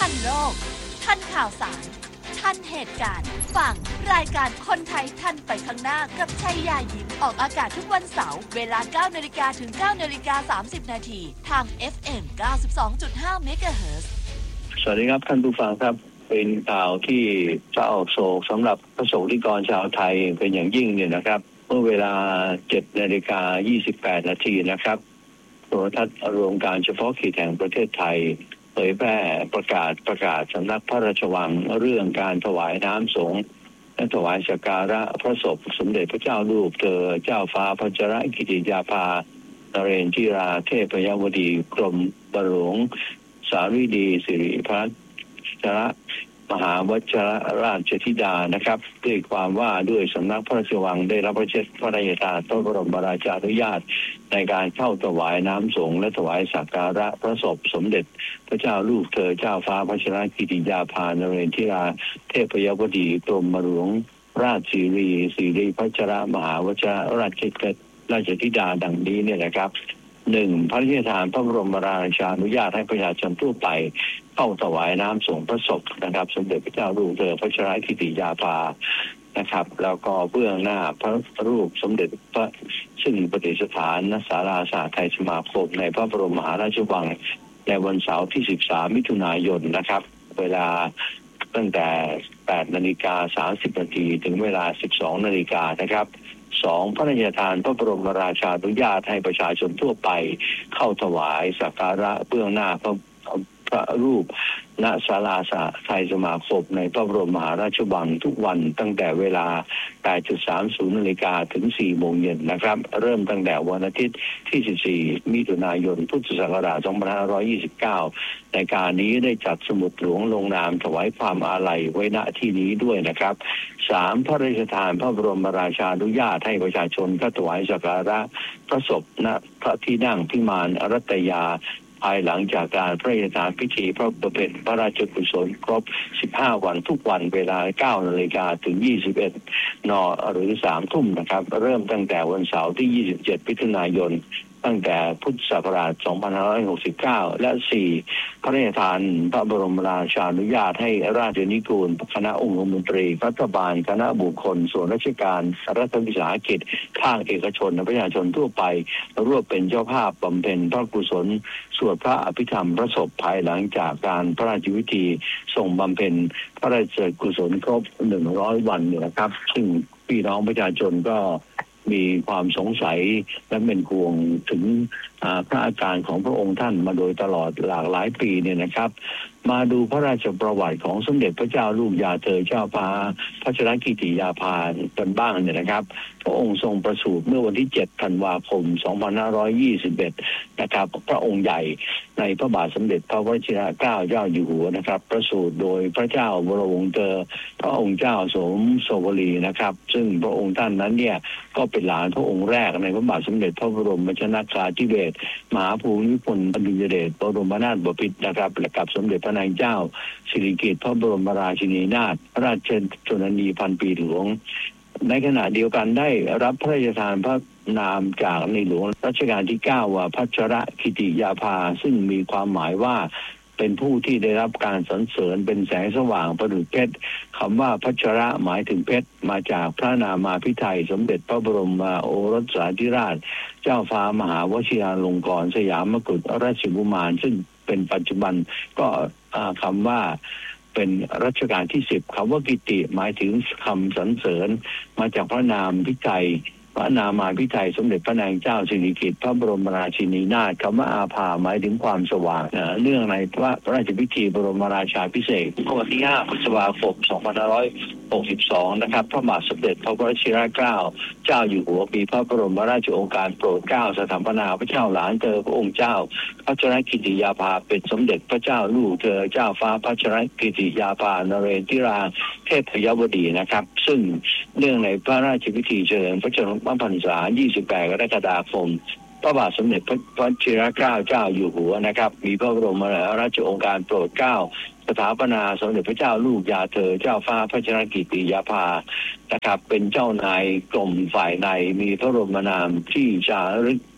นโลกทันข่าวสารทันเหตุการณ์ฟังรายการคนไทยทันไปข้างหน้ากับชัยยายิ้มออกอากาศทุกวันเสาร์เวลา 9:00 นถึง 9:30 นทาง FM 92.5 MHz สวัสดีครับท่านผู้ฟังครับเป็นข่าวที่เศร้าโศกสำหรับประสบนิกรชาวไทยเป็นอย่างยิ่งเนี่ยนะครับเมื่อเวลา 7:28 นนะครับโทรทัศน์รวมการเฉพาะกิจแห่งประเทศไทยเผยแพร่ประกาศสำนักพระราชวังเรื่องการถวายน้ำสงฆ์และถวายสักการะพระศพสมเด็จพระเจ้าลูกเธอเจ้าฟ้าพัชรกิติยาภานเรนทิราเทพยวดีกรมหลวงสารีดีสิริพัชรมหาวชิราชธิดานะครับด้วยความว่าด้วยสำนักพระราชวังได้รับพระราชทานพระบรมราชานุญาตในการเข้าถวายน้ำสงฆ์และถวายสักการะพระศพสมเด็จพระเจ้าลูกเธอเจ้าฟ้าพัชรกิติยาภานเรนทิราเทพยวดีกรมหลวงราชสิริพัชรมหาวชิราชธิดาดังนี้เนี่ยนะครับ1. พระราชทานพระบรมราชานุญาตให้ประชาชนทั่วไปเข้าถวายน้ำสงฆ์พระศพนะครับสมเด็จพระเจ้าลูกเธอพัชรกิติยาภานะครับแล้วก็เบื้องหน้าพระรูปสมเด็จพระซึ่งประดิษฐานณศาลาสหไทยสมาคมในพระบรมมหาราชวังในวันเสาร์ที่13 มิถุนายนนะครับเวลาตั้งแต่ 8:30 นถึงเวลา 12:00 นนะครับ2. พระราชทานพระบรมราชานุญาตให้ประชาชนทั่วไปเข้าถวายสักการะเบื้องหน้าพระรูปณศาลาสหไทยสมาคมในพระบรมมหาราชวังทุกวันตั้งแต่เวลา 8:30 นถึง 4:00 นนะครับเริ่มตั้งแต่วันอาทิตย์ที่ 14 มิถุนายนพุทธศักราช 2529ในการนี้ได้จัดสมุดหลวงลงนามถวายความอาลัยไว้ณที่นี้ด้วยนะครับ 3. พระราชทานพระบรมราชานุญาตให้ประชาชนเข้าถวายสักการะพระศพณพระที่นั่งพิมานอรัตยาภายหลังจากการพระราชทานพิธีพระบำเพ็ญพระราชกุศลครบ 15 วันทุกวันเวลา 9:00 นถึง 21:00 นหรือ 3:00 นนะครับเริ่มตั้งแต่วันเสาร์ที่ 27 มิถุนายนตั้งแต่พุทธศักราช 2569 และ 4. พระราชทานพระบรมราชานุญาตให้ราชนิกูลคณะองคมนตรีรัฐบาลคณะบุคคลส่วนราชการรัฐวิสาหกิจภาคเอกชนและประชาชนทั่วไปร่วมเป็นเจ้าภาพบำเพ็ญพระกุศลสวดพระอภิธรรมพระศพภายหลังจากการพระราชพิธีทรงบำเพ็ญพระราชกุศลครบ 100 วันนะครับซึ่งพี่น้องประชาชนก็มีความสงสัยและเป็นห่วงถึงพระอาการของพระองค์ท่านมาโดยตลอดหลากหลายปีเนี่ยนะครับมาดูพระราชประวัติของสมเด็จพระเจ้าลูกยาเธอเจ้าฟ้าพัชรกิติยาภากันบ้างเนี่ยนะครับพระองค์ทรงประสูติเมื่อวันที่ 7 ธันวาคม 2521 นะครับพระองค์ใหญ่ในพระบาทสมเด็จพระวชิรเกล้าเจ้าอยู่หัวนะครับประสูติโดยพระเจ้าวรวงศ์เธอพระองค์เจ้าสมโสวลีนะครับซึ่งพระองค์ท่านนั้นเนี่ยก็เป็นหลานพระองค์แรกในพระบาทสมเด็จพระบรมชนกาธิเบศรมหาภูมิพลอดุลยเดชบรมนาถบพิตรนะครับและกับสมเด็จพระนางเจ้าสิริกิติ์พระบรมราชินีนาถพระราชชนนีพันปีหลวงในขณะเดียวกันได้รับพระราชทานพระนามจากในหลวงรัชกาลที่ 9 ว่าพัชรกิติยาภาซึ่งมีความหมายว่าเป็นผู้ที่ได้รับการสรรเสริญเป็นแสงสว่างประดุจเพชรคำว่าพัชระหมายถึงเพชรมาจากพระนามาภิไธยสมเด็จพระบรมโอรสสาธิราชเจ้าฟ้ามหาวชิราลงกรณ์สยามกุฎราชกุมารซึ่งเป็นปัจจุบันก็คำว่าเป็นรัชกาลที่ 10คำว่ากิติหมายถึงคำสรรเสริญมาจากพระนามภิไธยพระนามาภิไธยสมเด็จพระนางเจ้าสิริกิติ์พระบรมราชินีนาถคำว่าอาภาหมายถึงความสว่างเนื่องในพระราชพิธีบรมราชาภิเษกวันที่ 5 พฤษภาคม 2562 นะครับพระบาทสมเด็จพระวชิรเกล้าเจ้าอยู่หัวมีพระบรมราชโองการโปรดเกล้าสถาปนาพระเจ้าหลานเธอพระองค์เจ้าพัชรกิติยาภาเป็นสมเด็จพระเจ้าลูกเธอเจ้าฟ้าพัชรกิติยาภานเรนทิราเทพยวดีนะครับซึ่งเนื่องในพระราชพิธีเฉลิมพระชนมพรรษา 28 กรกฎาคมพระบาทสมเด็จพระวชิรเกล้าเจ้าอยู่หัวนะครับมีพระบรมราชโองการโปรดเกล้าสถาปนาสมเด็จพระเจ้าลูกยาเธอเจ้าฟ้าพัชรกิติยาภานะครับเป็นเจ้านายกรมฝ่ายในมีพระบรมนามที่จารึก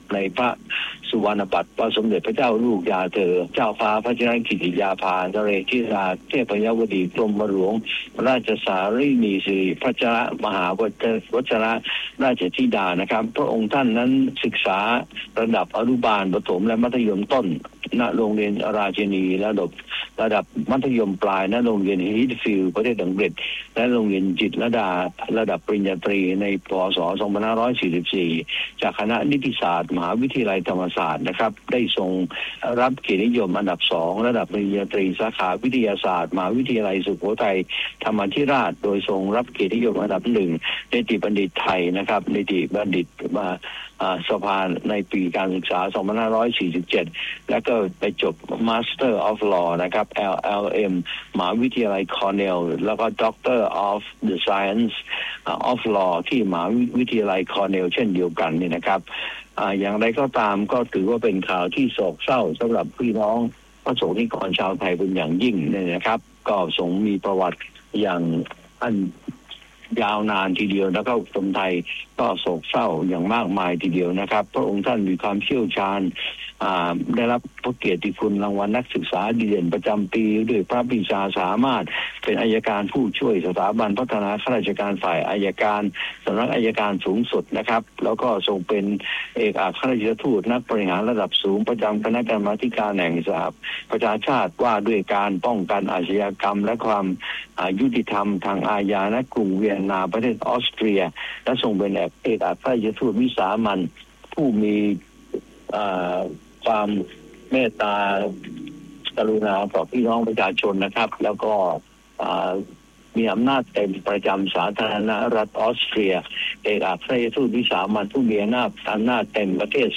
ในพระสุวรรณบัตรพระสมเด็จพระเจ้าลูกยาเธอเจ้าฟ้าพระชนกิติยาภานเรศราเทพยวดีกรมหลวงราชสารีนีสิริพัชรมหาวชรราชธิดานะครับพระองค์ท่านนั้นศึกษาระดับอนุบาลประถมและมัธยมต้นณโรงเรียนราชินีระดับมัธยมปลายณโรงเรียนฮิตฟิลด์ประเทศอังกฤษและโรงเรียนจิตรลดาระดับปริญญาตรีในพ.ศ. 2544จากคณะนิติศาสตร์มหาวิทยาลัยธรรมศาสตร์นะครับได้ทรงรับเกียรตินิยมอันดับ2ระดับปริญญาตรีสาขาวิทยาศาสตร์มหาวิทยาลัยสุโขทัยธรรมาธิราชโดยทรงรับเกียรตินิยมอันดับ1นิติบัณฑิตไทยนะครับนิติบัณฑิตสภาในปีการศึกษา 2547 แล้วก็ไปจบ Master of Law นะครับ LLM มหาวิทยาลัยคอร์เนลแล้วก็ Doctor of the Science of Law ที่มหาวิทยาลัยคอร์เนลเช่นเดียวกันนี่นะครับอย่างไรก็ตามก็ถือว่าเป็นข่าวที่โศกเศร้าสำหรับพี่น้องพระสงฆ์นิกรชาวไทยเป็นอย่างยิ่งเนี่ยนะครับก็ทรงมีประวัติอย่างอันยาวนานทีเดียวแล้วก็คนไทยก็โศกเศร้าอย่างมากมายทีเดียวนะครับพระองค์ท่านมีความเชี่ยวชาญได้รับพระเกียรติคุณรางวัลนักศึกษาดีเด่นประจำปีด้วยพระปรีชาสามารถเป็นอัยการผู้ช่วยสถาบันพัฒนาข้าราชการฝ่ายอัยการสำนักอัยการสูงสุดนะครับแล้วก็ทรงเป็นเอกอัครราชทูตนักบริหารระดับสูงประจำคณะกรรมาธิการแห่งสหประชาชาติว่าด้วยการป้องกันอาชญากรรมและความยุติธรรมทางอาญาณกรุงเวียนนาประเทศออสเตรียและทรงเป็นเอกอัครราชทูตวิสามัญผู้มีความเมตตากรุณาต่อพี่น้องประชาชนนะครับแล้วก็มีอำนาจเต็มประจำสาธารณรัฐออสเตรียเอกอัครราชทูตวิสามัญผู้มีอำนาจเต็มประเทศ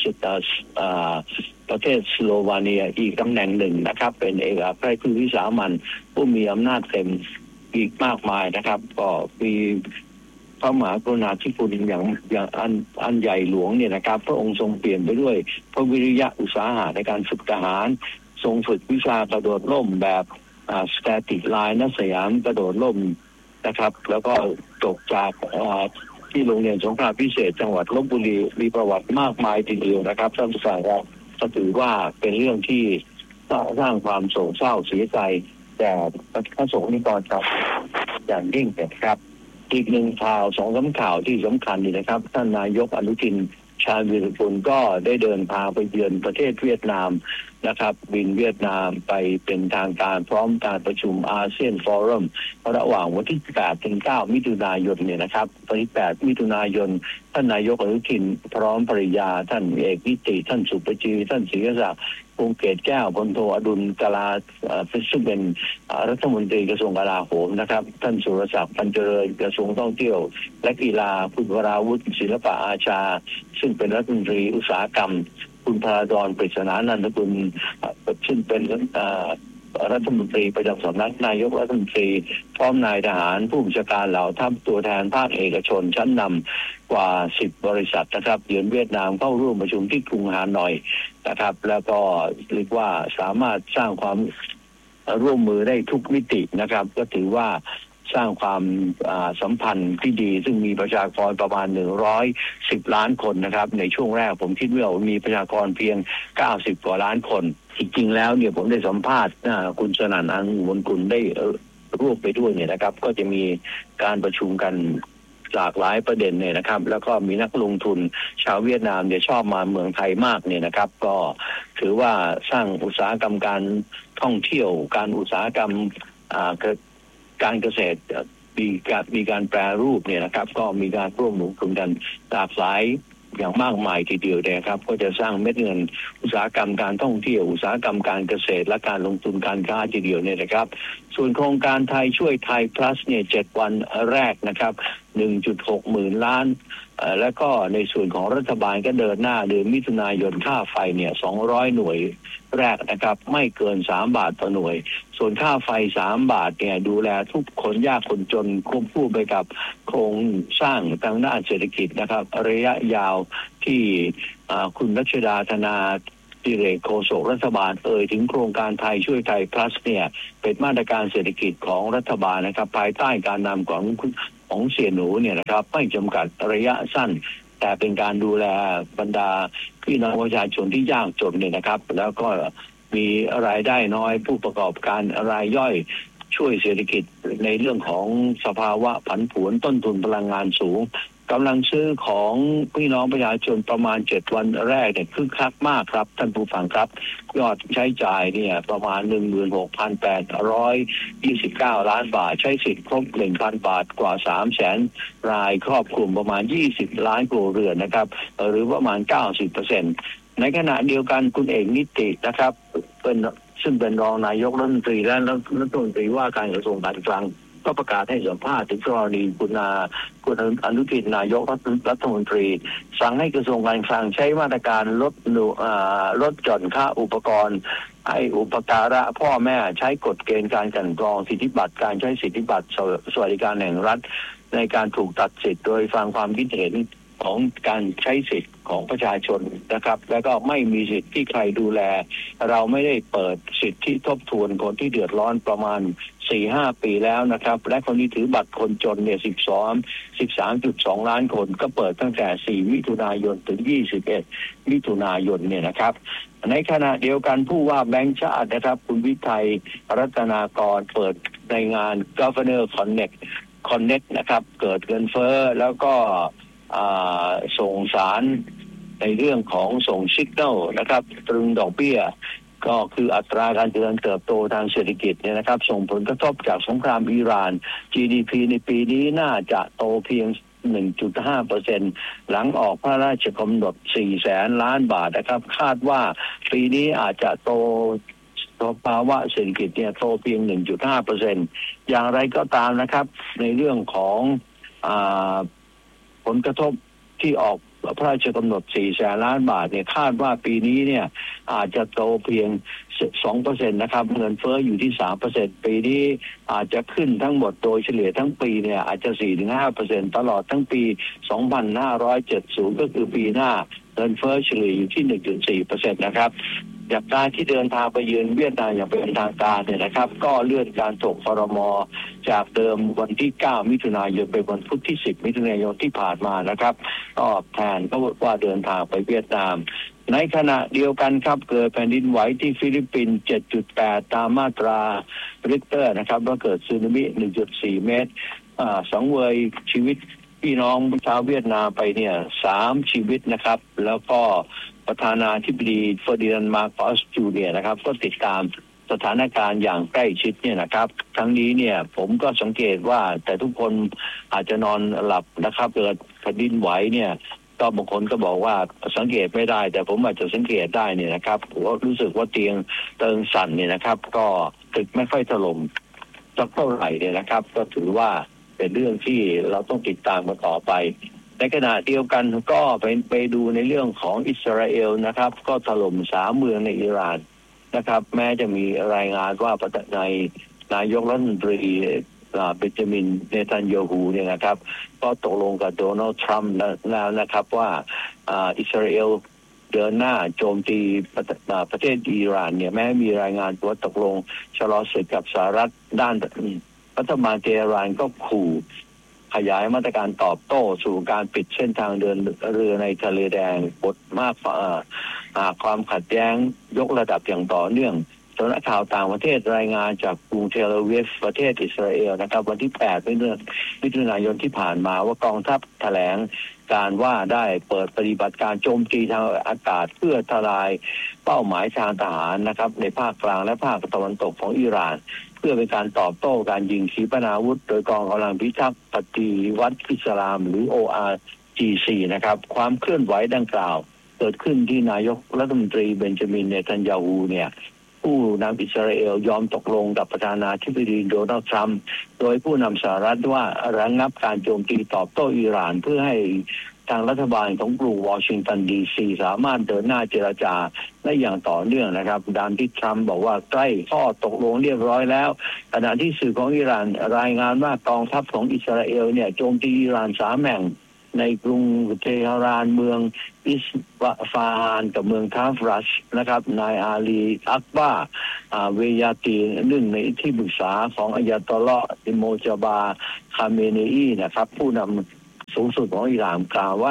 สโลวาเนียอีกตำแหน่งหนึ่งนะครับเป็นเอกอัครราชทูตวิสามัญผู้มีอำนาจเต็มอีกมากมายนะครับก็มีพระมหากรุณาธิคุณอย่างอันใหญ่หลวงเนี่ยนะครับพระองค์ทรงเปลี่ยนไปด้วยพระวิริยะอุตสาหะในการฝึกทหารทรงฝึกวิชากระโดดร่มแบบสแตติกไลน์ณสยามกระโดดร่มนะครับแล้วก็จบจากที่โรงเรียนสงขลาพิเศษจังหวัดลพบุรีมีประวัติมากมายทีเดียวนะครับท่านผู้ฟังครับก็ถือว่าเป็นเรื่องที่สร้างความโศกเศร้าเสียใจแก่พระสงฆ์นิกรชาวอย่างยิ่งนะครับอีกหนึ่งข่าว2-3ข่าวที่สำคัญนี่นะครับท่านนายกอนุทินชาญวีรกุลก็ได้เดินทางไปเยือนประเทศเวียดนามนะครับบินเวียดนามไปเป็นทางการพร้อมการประชุมอาเซียนฟอรัมระหว่างวันที่8 ถึง 9 มิถุนายนเนี่ยนะครับวันที่8 มิถุนายนท่านนายกอนุทินพร้อมภริยาท่านเอกนิติท่านสุปจีท่านศรีศักดิ์พงษ์เกตแก้วพลโทอดุลกลาซึ่งเป็นรัฐมนตรีกระทรวงกลาโหมนะครับท่านสุรศักดิ์ปัญเจริญกระทรวงท่องเที่ยวและกีฬาคุณวราวุฒิศิลปะอาชาซึ่งเป็นรัฐมนตรีอุตสาหกรรมคุณพาดรปริศนานันทกุลซึ่งเป็นรัฐมนตรีประจำสำนักนายกรัฐมนตรีพร้อมนายทหารผู้บัญชาการเหล่าทัพตัวแทนภาคเอกชนชั้นนำกว่า10 บริษัทนะครับเยือนเวียดนามเข้าร่วมประชุมที่กรุงฮานอยนะครับแล้วก็เรียกว่าสามารถสร้างความร่วมมือได้ทุกมิตินะครับก็ถือว่าสร้างความสัมพันธ์ที่ดีซึ่งมีประชากรประมาณ110 ล้านคนนะครับในช่วงแรกผมคิดว่ามีประชากรเพียง90 กว่าล้านคนจริงๆแล้วเนี่ยผมได้สัมภาษณ์คุณสนั่นอังอุบลกุลได้ร่วมไปด้วยเนี่ยนะครับก็จะมีการประชุมกันหลากหลายประเด็นเนี่ยนะครับแล้วก็มีนักลงทุนชาวเวียดนามเนี่ยชอบมาเมืองไทยมากเนี่ยนะครับก็ถือว่าสร้างอุตสาหกรรมการท่องเที่ยวการอุตสาหกรรมการเกษตรมีการแปรรูปเนี่ยนะครับก็มีการร่วมลงทุนกันหลากหลายอย่างมากมายทีเดียวเลยครับก็จะสร้างเม็ดเงินอุตสาหกรรมการท่องเที่ยวอุตสาหกรรมการเกษตรและการลงทุนการค้าทีเดียวเนี่ยนะครับส่วนโครงการไทยช่วยไทย plus เนี่ย7 วันแรกนะครับ 1.6 หมื่นล้านแล้วก็ในส่วนของรัฐบาลก็เดินหน้าเดือนมิถุนายนค่าไฟเนี่ย200 หน่วยแรกนะครับไม่เกิน3 บาทต่อหน่วยส่วนค่าไฟ3 บาทเนี่ยดูแลทุกคนยากคนจนควบคู่ไปกับโครงสร้างทางด้านเศรษฐกิจนะครับระยะยาวที่คุณรัชดาธนาดิเรกโฆษกรัฐบาลถึงโครงการไทยช่วยไทย plus เนี่ยเป็นมาตรการเศรษฐกิจของรัฐบาลนะครับภายใต้การนำของเสี่ยหนูเนี่ยนะครับไม่จำกัดระยะสั้นแต่เป็นการดูแลบรรดาพี่น้องประชาชนที่ยากจนเนี่ยนะครับแล้วก็มีรายได้น้อยผู้ประกอบการรายย่อยช่วยเศรษฐกิจในเรื่องของสภาวะผันผวนต้นทุนพลังงานสูงกำลังซื้อของพี่น้องประชาชนประมาณ7วันแรกเนี่ยคึกคักมากครับท่านผู้ฟังครับยอดใช้จ่ายเนี่ยประมาณ 16,829 ล้านบาทใช้สิทธิ์ครบ 1,000 บาทกว่า 300,000 รายครอบคลุมประมาณ20ล้านครัวเรือนนะครับหรือประมาณ 90% ในขณะเดียวกันคุณเอกนิตินะครับซึ่งเป็นรองนายกรัฐมนตรีและรัฐมนตรีว่าการกระทรวงการคลังก็ประกาศให้สัมภาษณ์ถึงกรณีคุณอนุทินนายกรัฐมนตรีสั่งให้กระทรวงการคลังใช้มาตรการลดหย่อนค่าอุปกรณ์ให้อุปการะพ่อแม่ใช้กฎเกณฑ์การกลั่นกรองสิทธิบัตรการใช้สิทธิบัตรสวัสดิการแห่งรัฐในการถูกตัดสิทธิ์โดยฟังความคิดเห็นของการใช้สิทธิ์ของประชาชนนะครับแล้วก็ไม่มีสิทธิ์ที่ใครดูแลเราไม่ได้เปิดสิทธิทบทวนคนที่เดือดร้อนประมาณ 4-5 ปีแล้วนะครับและคนที่ถือบัตรคนจนเนี่ย13.2 ล้านคนก็เปิดตั้งแต่4มิถุนายนถึง21มิถุนายนเนี่ยนะครับในขณะเดียวกันผู้ว่าแบงก์ชาตินะครับคุณวิทัยรัตนากรเปิดในงาน Governor Connect นะครับเกิดเงินเฟ้อแล้วก็ส่งสารในเรื่องของส่งซิกแนลนะครับตรึงดอกเบี้ยก็คืออัตราการเจริญเติบโตทางเศรษฐกิจเนี่ยนะครับส่งผลกระทบจากสงครามอิหร่าน GDP ในปีนี้น่าจะโตเพียง 1.5% หลังออกพระราชกำหนด 400,000 ล้านบาทนะครับคาดว่าปีนี้อาจจะโตภาวะเศรษฐกิจเนี่ยโตเพียง 1.5% อย่างไรก็ตามนะครับในเรื่องของผลกระทบที่ออกพระราชกำหนด 400,000 ล้านบาทเนี่ยคาดว่าปีนี้เนี่ยอาจจะโตเพียง 2% นะครับเงินเฟ้ออยู่ที่ 3% ปีนี้อาจจะขึ้นทั้งหมดโดยเฉลี่ยทั้งปีเนี่ยอาจจะ 4-5% ตลอดทั้งปี 2570 ก็คือปีหน้าเงินเฟ้อเฉลี่ยอยู่ที่ 1.4% นะครับจากการที่เดินทางไปเยือนเวียดนามอย่างเป็นทางการเนี่ยนะครับก็เลื่อนการถกครม.จากเดิมวันที่9มิถุนายนไปวันพุธที่10มิถุนายนที่ผ่านมานะครับก็แทนก็ว่าเดินทางไปเวียดนามในขณะเดียวกันครับเกิดแผ่นดินไหวที่ฟิลิปปินส์ 7.8 ตามมาตราริกเตอร์นะครับว่าเกิดสึนามิ 1.4 เมตรสังเวยชีวิตพี่น้องชาวเวียดนามไปเนี่ย3ชีวิตนะครับแล้วก็ประธานาธิบดีเฟอร์ดินานด์ มาร์โคส จูเนียร์นะครับก็ติดตามสถานการณ์อย่างใกล้ชิดเนี่ยนะครับทั้งนี้เนี่ยผมก็สังเกตว่าแต่ทุกคนอาจจะนอนหลับนะครับเกิดแผ่นดินไหวเนี่ยก็บางคนก็บอกว่าสังเกตไม่ได้แต่ผมอาจจะสังเกตได้เนี่ยนะครับผมรู้สึกว่าเตียงเติงสั่นเนี่ยนะครับก็ตึกไม่ค่อยถล่มสักเท่าไหร่เนี่ยนะครับก็ถือว่าเป็นเรื่องที่เราต้องติดตามกันต่อไปในขณะเดียวกันก็ไปดูในเรื่องของอิสราเอลนะครับก็ถล่ม3เมืองในอิหร่านนะครับแม้จะมีรายงานว่าในนายกรัฐมนตรีเบนจามินเนทันยาฮูเนี่ยนะครับก็ตกลงกับโดนัลด์ทรัมป์แล้วนะครับว่าอิสราเอลเดินหน้าโจมตีประเทศอิหร่านเนี่ยแม้มีรายงานว่าตกลงชะลอศึกกับสหรัฐด้านรัฐบาลเตหะรานก็ขู่ขยายมาตรการตอบโต้สู่การปิดเส้นทางเดินเรือในทะเลแดงบทมากความขัดแย้งยกระดับอย่างต่อเนื่องสำนักข่าวต่างประเทศรายงานจากกรุงเทลอาวีฟประเทศอิสราเอลนะครับวันที่8มิถุนายนที่ผ่านมาว่ากองทัพแถลงการว่าได้เปิดปฏิบัติการโจมตีทางอากาศเพื่อทลายเป้าหมายทางทหารนะครับในภาคกลางและภาคตะวันตกของอิหร่านเพื่อเป็นการตอบโต้การยิงขีปนาวุธโดยกองกำลังพิทักษ์ปฏิวัติอิสลามหรือ ORGC นะครับความเคลื่อนไหวดังกล่าวเกิดขึ้นที่นายกรัฐมนตรีเบนจามินเนทันยาฮูเนี่ยผู้นำอิสราเอลยอมตกลงกับประธานาธิบดีโดนัลด์ทรัมป์โดยผู้นำสหรัฐว่าระงับการโจมตีตอบโต้อิหร่านเพื่อให้ทางรัฐบาลของกรุงวอชิงตันดีซีสามารถเดินหน้าเจรจาได้อย่างต่อเนื่องนะครับด้านที่ทรัมป์บอกว่าใกล้ข้อตกลงเรียบร้อยแล้วขณะที่สื่อของอิหร่านรายงานว่ากองทัพของอิสราเอลเนี่ยโจมตีอิหร่าน3 แห่งในกรุงเตหะรานเมืองอิสฟาฮานกับเมืองทาฟรัชนะครับนายอาลีอักบาเวยาตีหนึ่งในที่ปรึกษาของอัยาตอลลอฮ์อิโมจาบาคาเมเนอีนะครับผู้นำสูงสุดของอิหร่านกล่าวว่า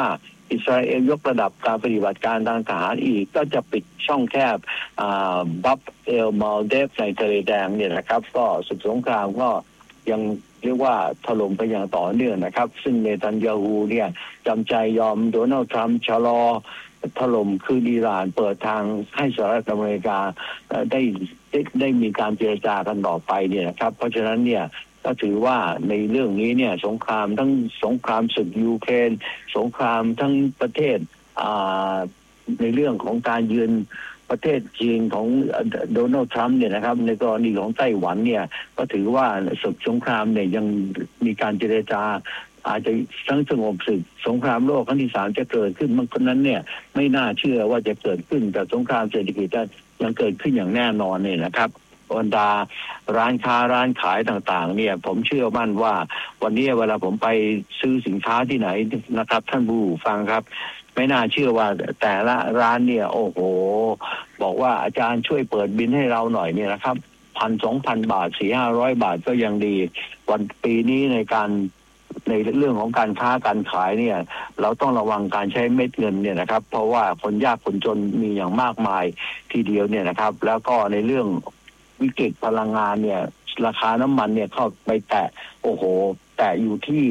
อิสราเอลยกระดับการปฏิบัติการทางทหารอีกก็จะปิดช่องแคบบับเอลมาลเดฟในทะเลแดงเนี่ยนะครับก็ศึกสงครามก็ยังเรียกว่าถล่มไปอย่างต่อเนื่องนะครับซึ่งเนตันยาฮูเนี่ยจำใจยอมโดนัลด์ทรัมป์ชะลอถล่มคืออิหร่านเปิดทางให้สหรัฐอเมริกาได้มีการเจรจากันต่อไปเนี่ยนะครับเพราะฉะนั้นเนี่ยก็ถือว่าในเรื่องนี้เนี่ยสงครามทั้งสงครามศึกยูเครนสงครามทั้งประเทศในเรื่องของการยืนประเทศจีนของโดนัลด์ทรัมป์เนี่ยนะครับในกรณีของไต้หวันเนี่ยก็ถือว่าศึกสงครามเนี่ยยังมีการเจรจาอาจจะทั้งสงบศึกสงครามโลกครั้งที่3จะเกิดขึ้นบางนั้นเนี่ยไม่น่าเชื่อว่าจะเกิดขึ้นแต่สงครามเศรษฐกิจยังเกิดขึ้นอย่างแน่นอนเนี่ยนะครับบรรดาร้านค้าร้านขายต่างๆเนี่ยผมเชื่อมั่นว่าวันนี้เวลาผมไปซื้อสินค้าที่ไหนนะครับท่านผู้ฟังครับไม่น่าเชื่อว่าแต่ละร้านเนี่ยโอ้โหบอกว่าอาจารย์ช่วยเปิดบิลให้เราหน่อยเนี่ยนะครับ1,000-2,000 บาท 400-500 บาทก็ยังดีวันปีนี้ในเรื่องของการค้าการขายเนี่ยเราต้องระวังการใช้เม็ดเงินเนี่ยนะครับเพราะว่าคนยากคนจนมีอย่างมากมายทีเดียวเนี่ยนะครับแล้วก็ในเรื่องวิกฤตพลังงานเนี่ยราคาน้ำมันเนี่ยเข้าไปแตะโอ้โหแตะอยู่ที่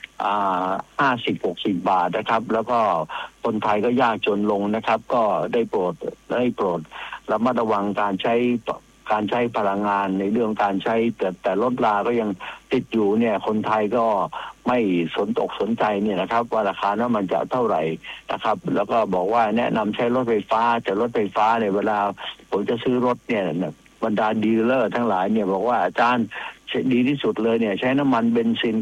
50-60 บาทนะครับแล้วก็คนไทยก็ยากจนลงนะครับก็ได้โปรดระมัดระวังการใช้พลังงานในเรื่องการใช้แต่รถราก็ยังติดอยู่เนี่ยคนไทยก็ไม่สนใจเนี่ยนะครับว่าราคาน้ำมันจะเท่าไหร่นะครับแล้วก็บอกว่าแนะนำใช้รถไฟฟ้าแต่รถไฟฟ้าเนี่ยเวลาผมจะซื้อรถเนี่ยบรรดาดีลเลอร์ทั้งหลายเนี่ยบอกว่าอาจารย์ดีที่สุดเลยเนี่ยใช้น้ำมันเบนซิน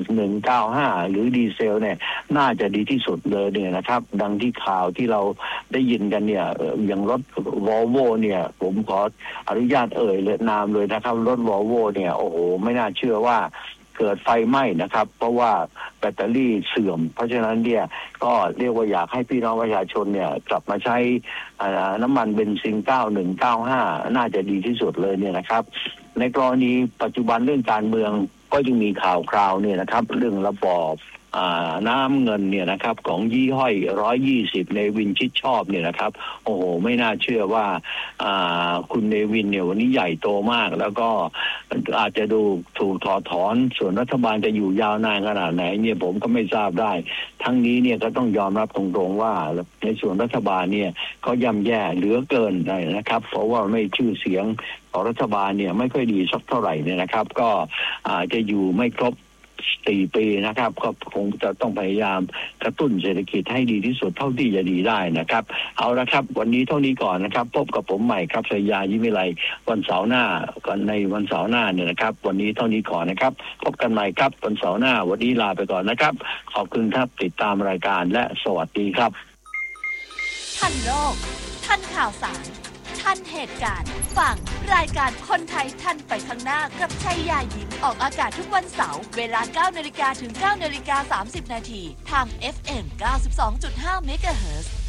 9195หรือดีเซลเนี่ยน่าจะดีที่สุดเลยเนี่ยนะครับดังที่ข่าวที่เราได้ยินกันเนี่ยอย่างรถวอลโวเนี่ยผมขออนุญาตเลยนามเลยนะครับรถวอลโวเนี่ยโอ้โหไม่น่าเชื่อว่าเกิดไฟไหม้นะครับเพราะว่าแบตเตอรี่เสื่อมเพราะฉะนั้นเนี่ยก็เรียกว่าอยากให้พี่น้องประชาชนเนี่ยกลับมาใช้น้ำมันเบนซิน9195น่าจะดีที่สุดเลยเนี่ยนะครับในกรณีปัจจุบันเรื่องการเมืองก็ยังมีข่าวคราวเนี่ยนะครับเรื่องระบอบน้ำเงินเนี่ยนะครับของยี่ห้อย120เนวินชิดชอบเนี่ยนะครับโอ้โหไม่น่าเชื่อว่าคุณเนวินเนี่ยวันนี้ใหญ่โตมากแล้วก็อาจจะดูถูกถอดถอนส่วนรัฐบาลจะอยู่ยาวนานขนาดไหนเนี่ยผมก็ไม่ทราบได้ทั้งนี้เนี่ยก็ต้องยอมรับตรงๆว่าในส่วนรัฐบาลเนี่ยก็ย่ำแย่เหลือเกินนะครับเพราะว่าไม่ชื่อเสียงของรัฐบาลเนี่ยไม่ค่อยดีสักเท่าไหร่เนี่ยนะครับก็จะอยู่ไม่ครบ4 ปีนะครับก็คงจะต้องพยายามกระตุ้นเศรษฐกิจให้ดีที่สุดเท่าที่จะดีได้นะครับเอาละครับวันนี้เท่านี้ก่อนนะครับพบกับผมใหม่ครับชยายิ้มวิไลวันเสาร์หน้าก่อนในวันเสาร์หน้าเนี่ยนะครับวันนี้เท่านี้ก่อนนะครับพบกันใหม่ครับวันเสาร์หน้าวันนี้ลาไปก่อนนะครับขอบคุณครับติดตามรายการและสวัสดีครับทันโลกทันข่าวสารทันเหตุการณ์ฟังรายการคนไทยทันไปข้างหน้ากับชัยยายิ้มออกอากาศทุกวันเสาร์เวลา 9:00 น. ถึง 9:30 น. ทาง FM 92.5 เมกะเฮิรตซ์